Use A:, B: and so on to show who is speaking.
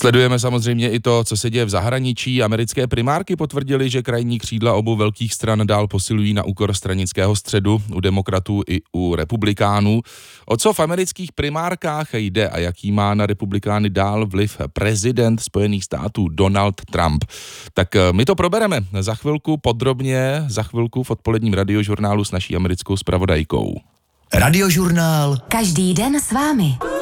A: Sledujeme samozřejmě i to, co se děje v zahraničí. Americké primárky potvrdily, že krajní křídla obou velkých stran dál posilují na úkor stranického středu u demokratů i u republikánů. O co v amerických primárkách jde a jaký má na republikány dál vliv prezident Spojených států Donald Trump? Tak my to probereme za chvilku podrobně, za chvilku v odpoledním radiožurnálu s naší americkou zpravodajkou.
B: Radiožurnál.
C: Každý den s vámi.